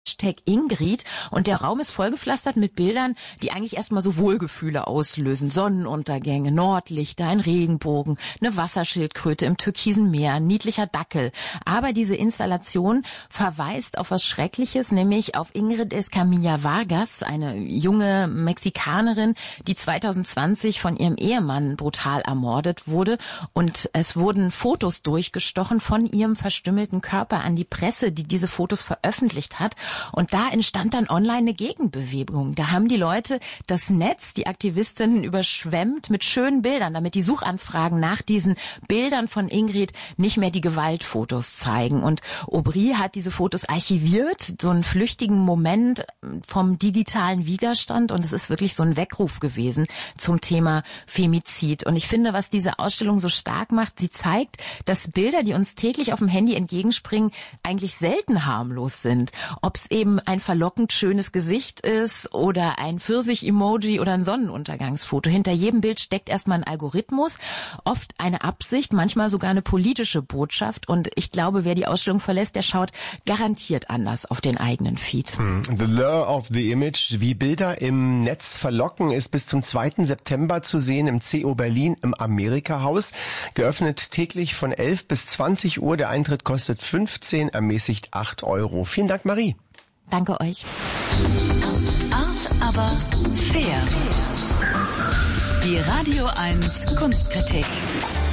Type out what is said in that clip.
Ingrid und der Raum ist vollgepflastert mit Bildern, die eigentlich erstmal so Wohlgefühle auslösen. Sonnenuntergänge, Nordlichter, ein Regenbogen, eine Wasserschildkröte im türkisen Meer, ein niedlicher Dackel. Aber diese Installation verweist auf was Schreckliches, nämlich auf Ingrid Escamilla Vargas, eine junge Mexikanerin, die 2020 von ihrem Ehemann brutal ermordet wurde. Und es wurden Fotos durchgestochen von ihrem verstümmelten Körper an die Presse, die diese Fotos veröffentlicht hat. Und da entstand dann online eine Gegenbewegung. Da haben die Leute das Netz, die Aktivistinnen überschwemmt mit schönen Bildern, damit die Suchanfragen nach diesen Bildern von Ingrid nicht mehr die Gewaltfotos zeigen. Und Aubry hat diese Fotos archiviert, so einen flüchtigen Moment vom digitalen Widerstand. Und es ist wirklich so ein Weckruf gewesen zum Thema Femizid. Und ich finde, was diese Ausstellung so stark macht, sie zeigt, dass Bilder, die uns täglich auf dem Handy entgegenspringen, eigentlich selten harmlos sind. Ob es eben ein verlockend schönes Gesicht ist oder ein Pfirsich-Emoji oder ein Sonnenuntergangsfoto. Hinter jedem Bild steckt erstmal ein Algorithmus, oft eine Absicht, manchmal sogar eine politische Botschaft. Und ich glaube, wer die Ausstellung verlässt, der schaut garantiert anders auf den eigenen Feed. The Lure of the Image, wie Bilder im Netz verlocken, ist bis zum 2. September zu sehen im CO Berlin im Amerika-Haus. Geöffnet täglich von 11 bis 20 Uhr. Der Eintritt kostet 15, ermäßigt 8 Euro. Vielen Dank, Marie. Danke euch. Art, aber fair. Die Radio 1 Kunstkritik.